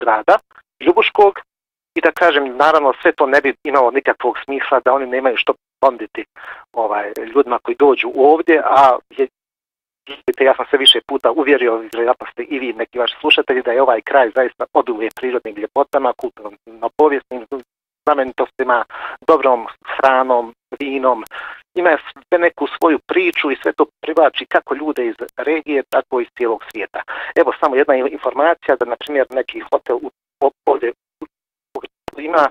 grada Ljubuškog i da kažem, naravno sve to ne bi imalo nikakvog smisla da oni nemaju što ponuditi ljudima koji dođu ovdje, a ja sam se više puta uvjerio, vjerojatno ste i vi neki vaši slušatelji, da je ovaj kraj zaista obiluje prirodnim ljepotama, kulturno-povijesnim znamenitostima, dobrom hranom, vinom, ima sve neku svoju priču i sve to privlači kako ljude iz regije, tako i iz cijelog svijeta. Evo samo jedna informacija da, na primjer, neki hotel ovdje ima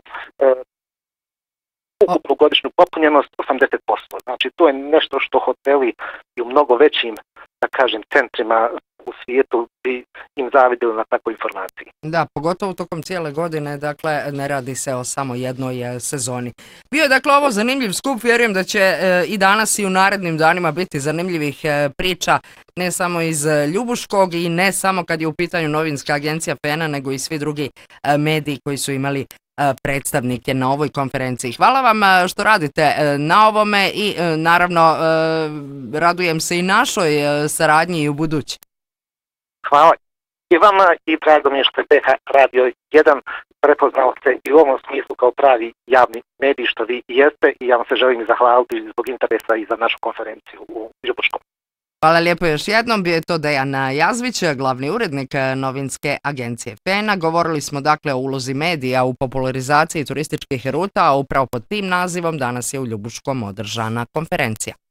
ukupnu godišnju popunjenost 80%. Znači, to je nešto što hoteli i u mnogo većim, da kažem, centrima u svijetu bi im zavidjeli na takvoj informaciji. Da, pogotovo tokom cijele godine, dakle, ne radi se o samo jednoj sezoni. Bio je, dakle, ovo zanimljiv skup, vjerujem da će i danas i u narednim danima biti zanimljivih priča, ne samo iz Ljubuškog i ne samo kad je u pitanju novinska agencija FENA, nego i svi drugi mediji koji su imali predstavnike na ovoj konferenciji. Hvala vam što radite na ovome i naravno radujem se i našoj saradnji i u budući. Hvala i vama i drago mi je što je BH Radio 1 prepoznao se i u ovom smislu kao pravi javni medij što vi jeste i ja vam se želim zahvaliti zbog interesa i za našu konferenciju u Ljubuškom. Hvala lijepo još jednom, bio je to Dejan Jazvić, glavni urednik novinske agencije FENA. Govorili smo dakle o ulozi medija u popularizaciji turističkih ruta, a upravo pod tim nazivom danas je u Ljubuškom održana konferencija.